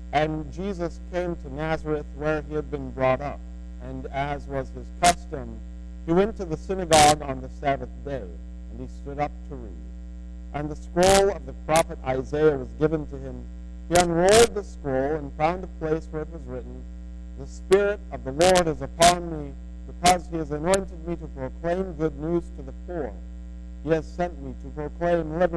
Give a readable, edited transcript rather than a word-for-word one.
And Jesus came to Nazareth where he had been brought up. And as was his custom, he went to the synagogue on the Sabbath day, and he stood up to read. And the scroll of the prophet Isaiah was given to him. He unrolled the scroll and found a place where it was written, "The Spirit of the Lord is upon me, because he has anointed me to proclaim good news to the poor. He has sent me to proclaim liberty